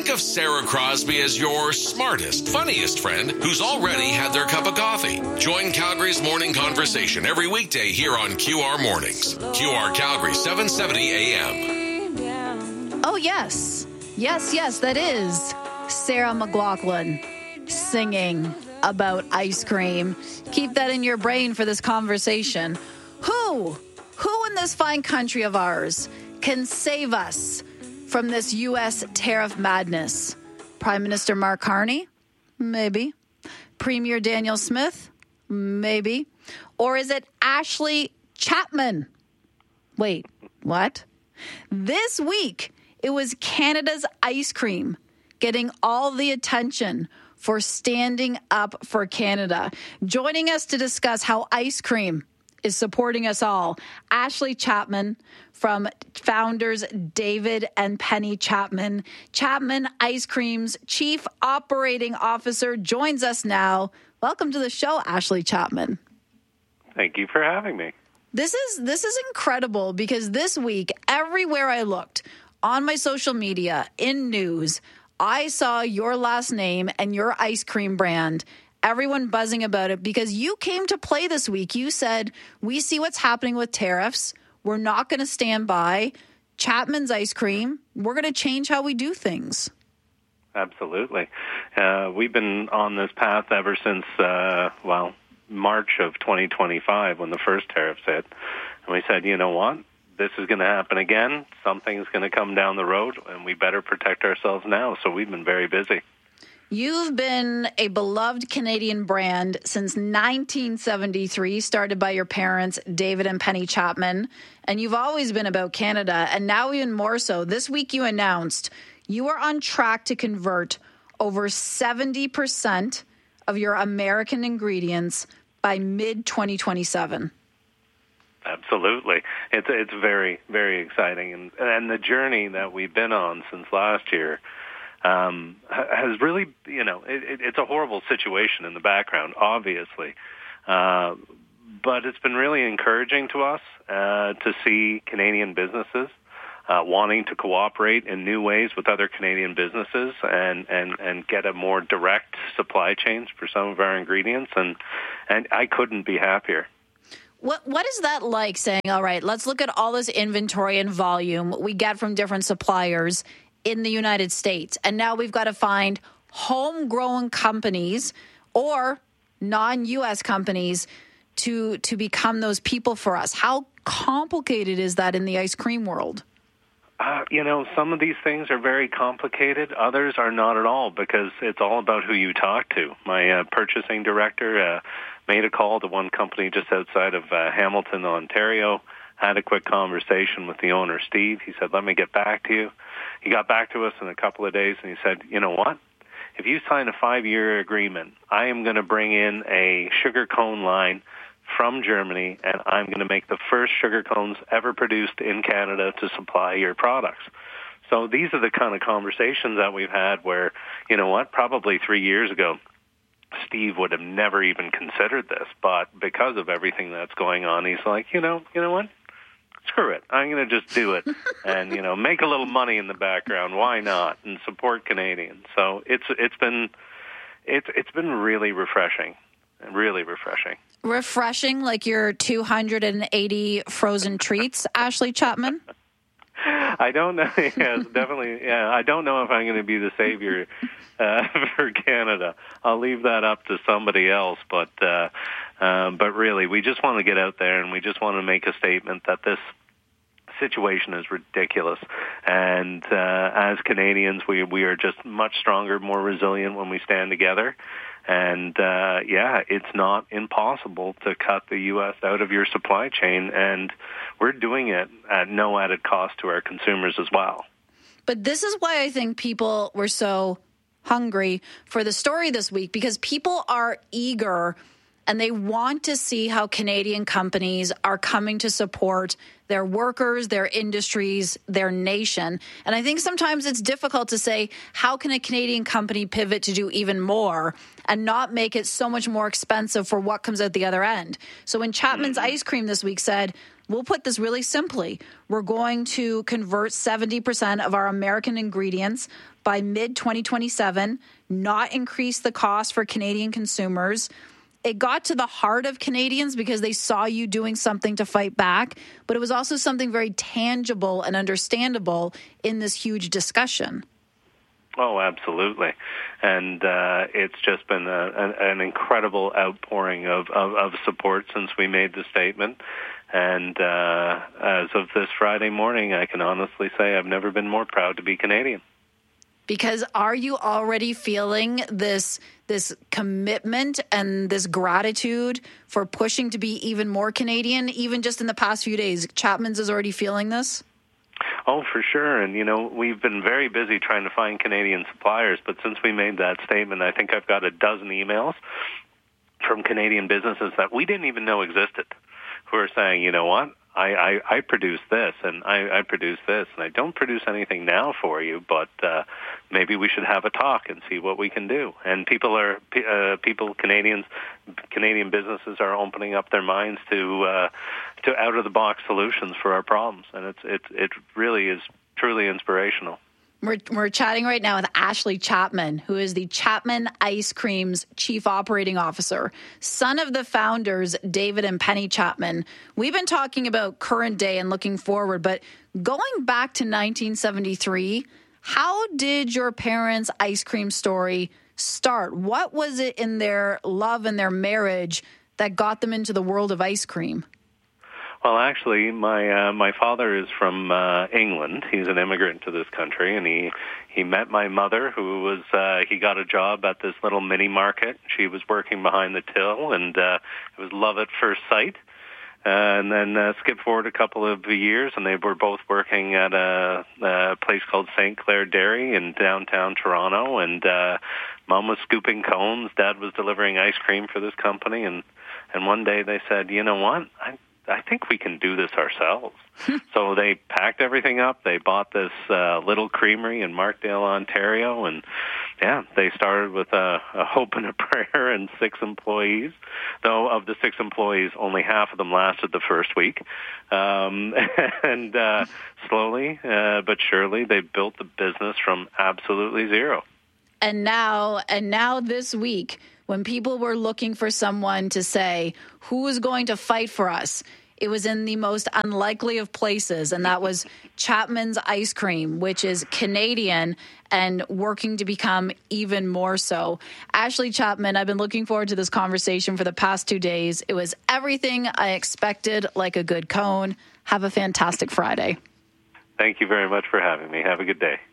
Think of Sarah Crosby as your smartest, funniest friend who's already had their cup of coffee. Join Calgary's morning conversation every weekday here on QR Mornings. QR Calgary 770 AM. Oh, yes. Yes, that is Sarah McLachlan singing about ice cream. Keep that in your brain for this conversation. Who in this fine country of ours can save us from this U.S. tariff madness? Prime Minister Mark Carney? Maybe. Premier Daniel Smith? Maybe. Or is it Ashley Chapman? Wait, what? This week, it was Canada's ice cream getting all the attention for standing up for Canada. Joining us to discuss how ice cream is supporting us all, Ashley Chapman from founders David and Penny Chapman. Chapman Ice Cream's Chief Operating Officer joins us now. Welcome to the show, Ashley Chapman. Thank you for having me. This is incredible because this week, everywhere I looked, on my social media, in news, I saw your last name and your ice cream brand. Everyone buzzing about it because you came to play this week. You said, we see what's happening with tariffs. We're not going to stand by. Chapman's Ice Cream, we're going to change how we do things. Absolutely. We've been on this path ever since, March of 2025 when the first tariffs hit. And we said, you know what? This is going to happen again. Something's going to come down the road, and we better protect ourselves now. So we've been very busy. You've been a beloved Canadian brand since 1973, started by your parents, David and Penny Chapman, and you've always been about Canada, and now even more so. This week you announced you are on track to convert over 70% of your American ingredients by mid-2027. Absolutely. It's very, very exciting. And the journey that we've been on since last year has really, it's a horrible situation in the background, obviously. But it's been really encouraging to us to see Canadian businesses wanting to cooperate in new ways with other Canadian businesses and get a more direct supply chains for some of our ingredients. And I couldn't be happier. What is that like saying, all right, let's look at all this inventory and volume we get from different suppliers in the United States, and now we've got to find homegrown companies or non-U.S. companies to become those people for us. How complicated is that in the ice cream world? Some of these things are very complicated. Others are not at all because it's all about who you talk to. My purchasing director made a call to one company just outside of Hamilton, Ontario, had a quick conversation with the owner, Steve. He said, let me get back to you. He got back to us in a couple of days, and he said, you know what? If you sign a 5-year agreement, I am going to bring in a sugar cone line from Germany, and I'm going to make the first sugar cones ever produced in Canada to supply your products. So these are the kind of conversations that we've had where, you know what, probably 3 years ago, Steve would have never even considered this. But because of everything that's going on, he's like, you know what? Screw it. I'm going to just do it and, make a little money in the background. Why not? And support Canadians. So it's been really refreshing. Really refreshing. Refreshing, like your 280 frozen treats, Ashley Chapman? I don't know. Yes, definitely. Yeah, I don't know if I'm going to be the savior for Canada. I'll leave that up to somebody else. But really, we just want to get out there and we just want to make a statement that this situation is ridiculous. And as Canadians, we are just much stronger, more resilient when we stand together. And, it's not impossible to cut the U.S. out of your supply chain, and we're doing it at no added cost to our consumers as well. But this is why I think people were so hungry for the story this week, because people are eager and they want to see how Canadian companies are coming to support their workers, their industries, their nation. And I think sometimes it's difficult to say, how can a Canadian company pivot to do even more and not make it so much more expensive for what comes out the other end? So when Chapman's Ice Cream this week said, we'll put this really simply. We're going to convert 70% of our American ingredients by mid-2027, not increase the cost for Canadian consumers. It got to the heart of Canadians because they saw you doing something to fight back, but it was also something very tangible and understandable in this huge discussion. Oh, absolutely. And it's just been an incredible outpouring of support since we made the statement. And as of this Friday morning, I can honestly say I've never been more proud to be Canadian. Because are you already feeling this commitment and this gratitude for pushing to be even more Canadian, even just in the past few days? Chapman's is already feeling this? Oh, for sure. And, we've been very busy trying to find Canadian suppliers, but since we made that statement, I think I've got a dozen emails from Canadian businesses that we didn't even know existed, who are saying, you know what, I produce this, and I produce this, and I don't produce anything now for you, but maybe we should have a talk and see what we can do. And Canadian businesses are opening up their minds to out-of-the-box solutions for our problems, and it really is truly inspirational. We're chatting right now with Ashley Chapman, who is the Chapman Ice Cream's Chief Operating Officer, son of the founders, David and Penny Chapman. We've been talking about current day and looking forward, but going back to 1973, how did your parents' ice cream story start? What was it in their love and their marriage that got them into the world of ice cream? Well, actually, my father is from England. He's an immigrant to this country, and he met my mother, who was he got a job at this little mini market. She was working behind the till, and it was love at first sight. And then skip forward a couple of years, and they were both working at a place called St. Clair Dairy in downtown Toronto. And Mom was scooping cones, Dad was delivering ice cream for this company. And one day they said, you know what? I think we can do this ourselves. So they packed everything up. They bought this little creamery in Markdale, Ontario, and they started with a hope and a prayer and 6 employees. Though of the 6 employees, only half of them lasted the first week. And slowly but surely, they built the business from absolutely zero. And now this week, when people were looking for someone to say, who is going to fight for us? It was in the most unlikely of places, and that was Chapman's Ice Cream, which is Canadian and working to become even more so. Ashley Chapman, I've been looking forward to this conversation for the past 2 days. It was everything I expected, like a good cone. Have a fantastic Friday. Thank you very much for having me. Have a good day.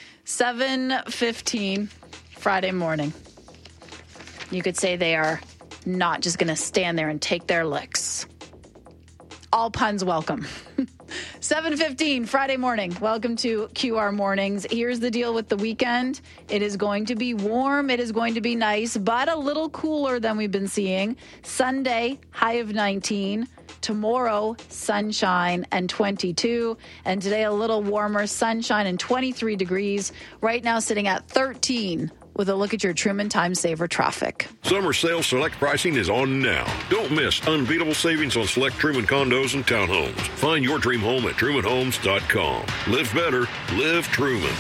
7:15 Friday morning. You could say they are not just going to stand there and take their licks. All puns welcome. 7:15 Friday morning. Welcome to QR Mornings. Here's the deal with the weekend. It is going to be warm. It is going to be nice, but a little cooler than we've been seeing. Sunday, high of 19. Tomorrow, sunshine and 22. And today, a little warmer, sunshine and 23 degrees. Right now, sitting at 13. With a look at your Truman Time Saver traffic. Summer sale select pricing is on now. Don't miss unbeatable savings on select Truman condos and townhomes. Find your dream home at trumanhomes.com. Live better. Live Truman.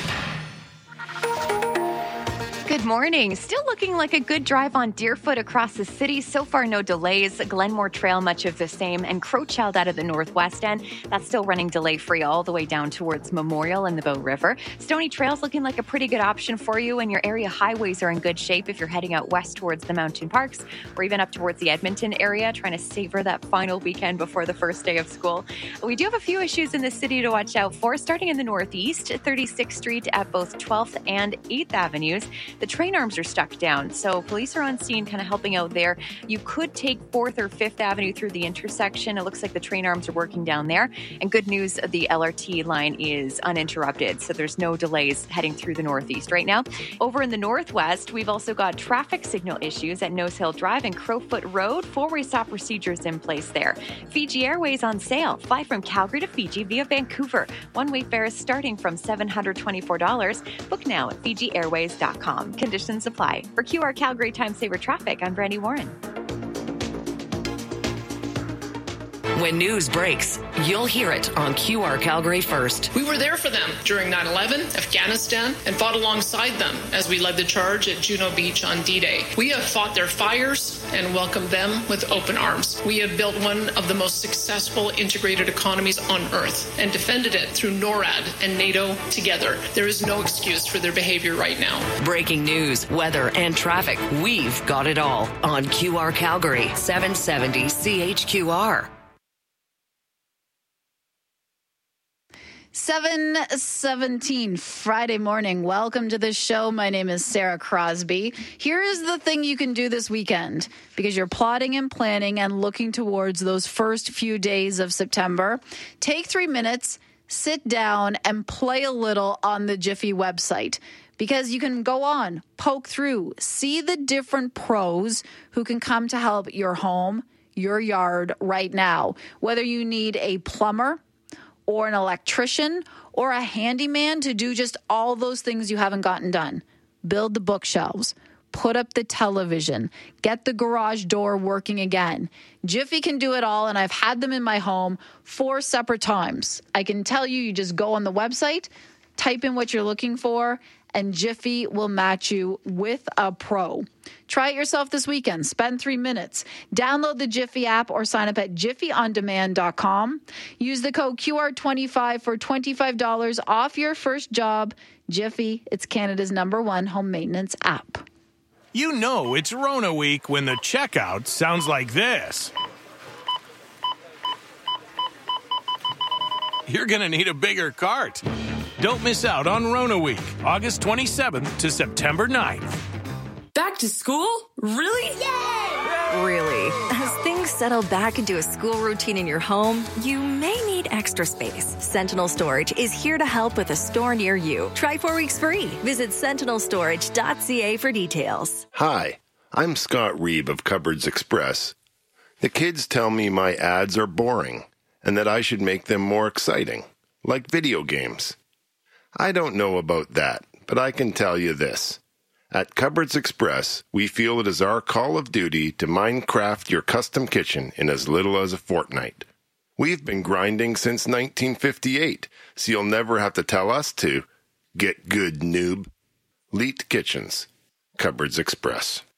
Good morning. Still looking like a good drive on Deerfoot across the city. So far, no delays. Glenmore Trail, much of the same. And Crowchild out of the northwest end. That's still running delay-free all the way down towards Memorial and the Bow River. Stony Trail's looking like a pretty good option for you. And your area highways are in good shape if you're heading out west towards the mountain parks or even up towards the Edmonton area, trying to savor that final weekend before the first day of school. We do have a few issues in the city to watch out for, starting in the northeast, 36th Street at both 12th and 8th Avenues. The train arms are stuck down, so police are on scene kind of helping out there. You could take 4th or 5th Avenue through the intersection. It looks like the train arms are working down there. And good news, the LRT line is uninterrupted, so there's no delays heading through the northeast right now. Over in the northwest, we've also got traffic signal issues at Nose Hill Drive and Crowfoot Road. 4-way stop procedures in place there. Fiji Airways on sale. Fly from Calgary to Fiji via Vancouver. One-way fares starting from $724. Book now at FijiAirways.com. Conditions apply. For QR Calgary Time Saver Traffic, I'm Brandy Warren. When news breaks, you'll hear it on QR Calgary first. We were there for them during 9/11, Afghanistan, and fought alongside them as we led the charge at Juno Beach on D-Day. We have fought their fires and welcomed them with open arms. We have built one of the most successful integrated economies on Earth and defended it through NORAD and NATO together. There is no excuse for their behavior right now. Breaking news, weather, and traffic. We've got it all on QR Calgary, 770 CHQR. 7:17 Friday morning. Welcome to the show. My name is Sarah Crosby. Here is the thing you can do this weekend because you're plotting and planning and looking towards those first few days of September. Take 3 minutes, sit down, and play a little on the Jiffy website because you can go on, poke through, see the different pros who can come to help your home, your yard right now. Whether you need a plumber, or an electrician, or a handyman to do just all those things you haven't gotten done. Build the bookshelves, put up the television, get the garage door working again. Jiffy can do it all, and I've had them in my home 4 separate times. I can tell you, you just go on the website, type in what you're looking for, and Jiffy will match you with a pro. Try it yourself this weekend. Spend 3 minutes. Download the Jiffy app or sign up at jiffyondemand.com. Use the code QR25 for $25 off your first job. Jiffy, it's Canada's #1 home maintenance app. You know it's Rona week when the checkout sounds like this. You're going to need a bigger cart. Don't miss out on Rona Week, August 27th to September 9th. Back to school? Really? Yay! Really. As things settle back into a school routine in your home, you may need extra space. Sentinel Storage is here to help with a store near you. Try 4 weeks free. Visit sentinelstorage.ca for details. Hi, I'm Scott Reeb of Cupboards Express. The kids tell me my ads are boring and that I should make them more exciting, like video games. I don't know about that, but I can tell you this. At Cupboards Express, we feel it is our call of duty to Minecraft your custom kitchen in as little as a fortnight. We've been grinding since 1958, so you'll never have to tell us to. Get good, noob. Leet Kitchens. Cupboards Express.